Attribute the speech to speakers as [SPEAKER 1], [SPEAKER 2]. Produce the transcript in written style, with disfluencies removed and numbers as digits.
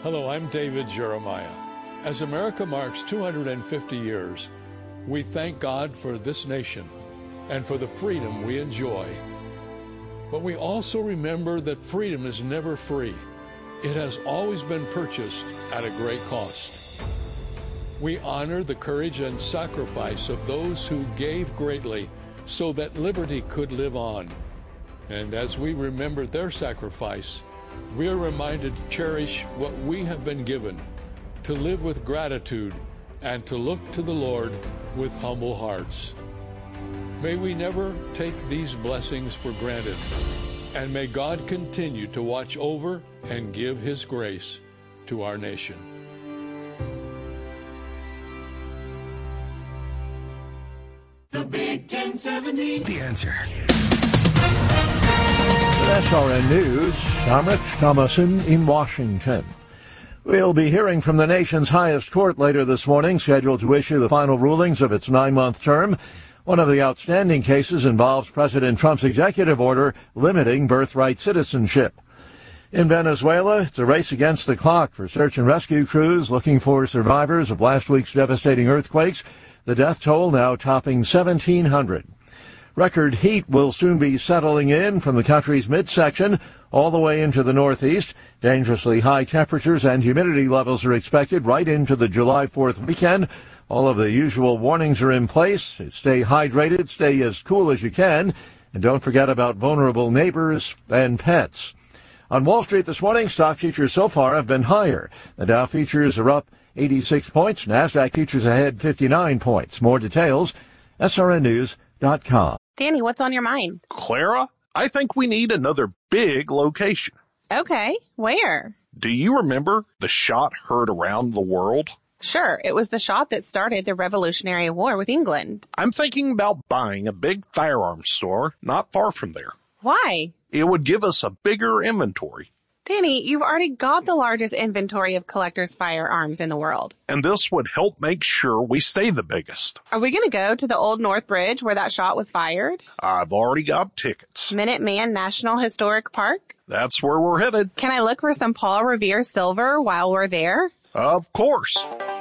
[SPEAKER 1] Hello, I'm David Jeremiah. As America marks 250 years, we thank God for this nation and for the freedom we enjoy. But we also remember that freedom is never free. It has always been purchased at a great cost. We honor the courage and sacrifice of those who gave greatly so that liberty could live on. And as we remember their sacrifice, we are reminded to cherish what we have been given, to live with gratitude, and to look to the Lord with humble hearts. May we never take these blessings for granted, and may God continue to watch over and give His grace to our nation.
[SPEAKER 2] The Big 1070.
[SPEAKER 3] The Answer.
[SPEAKER 4] With SRN News, I'm Rich Thomason in Washington. We'll be hearing from the nation's highest court later this morning, scheduled to issue the final rulings of its 9-month term. One of the outstanding cases involves President Trump's executive order limiting birthright citizenship. In Venezuela, it's a race against the clock for search and rescue crews looking for survivors of last week's devastating earthquakes, the death toll now topping 1,700. Record heat will soon be settling in from the country's midsection all the way into the northeast. Dangerously high temperatures and humidity levels are expected right into the July 4th weekend. All of the usual warnings are in place. Stay hydrated, stay as cool as you can, and don't forget about vulnerable neighbors and pets. On Wall Street this morning, stock futures so far have been higher. The Dow futures are up 86 points. NASDAQ futures ahead 59 points. More details, srnnews.com.
[SPEAKER 5] Danny, what's on your mind?
[SPEAKER 6] Clara, I think we need another big location.
[SPEAKER 5] Okay, where?
[SPEAKER 6] Do you remember the shot heard around the world?
[SPEAKER 5] Sure, it was the shot that started the Revolutionary War with England.
[SPEAKER 6] I'm thinking about buying a big firearms store not far from there.
[SPEAKER 5] Why?
[SPEAKER 6] It would give us a bigger inventory.
[SPEAKER 5] Danny, you've already got the largest inventory of collectors' firearms in the world.
[SPEAKER 6] And this would help make sure we stay the biggest.
[SPEAKER 5] Are we going to go to the Old North Bridge where that shot was fired?
[SPEAKER 6] I've already got tickets.
[SPEAKER 5] Minuteman National Historic Park?
[SPEAKER 6] That's where we're headed.
[SPEAKER 5] Can I look for some Paul Revere silver while we're there?
[SPEAKER 6] Of course.